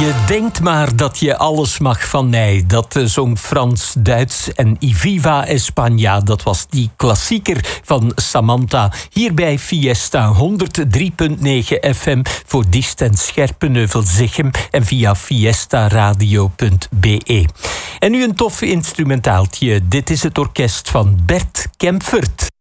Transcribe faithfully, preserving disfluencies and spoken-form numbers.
Je denkt maar dat je alles mag van mij. Dat uh, zong Frans Duits en Y Viva España. Dat was die klassieker van Samantha. Hier bij Fiesta honderd drie komma negen F M voor Diest en Scherpenheuvel-Zichem en via fiestaradio punt b e. En nu een tof instrumentaaltje. Dit is het orkest van Bert Kempfert.